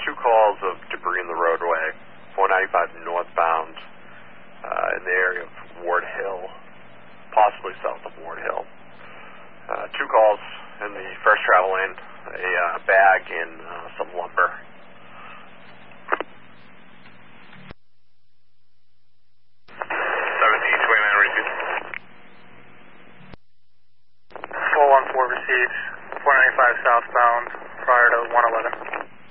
two calls of debris in the roadway, 495 northbound in the area of Ward Hill, possibly south of Ward Hill. Two calls in the first travel lane, a bag and some lumber. Received 495 southbound prior to 111.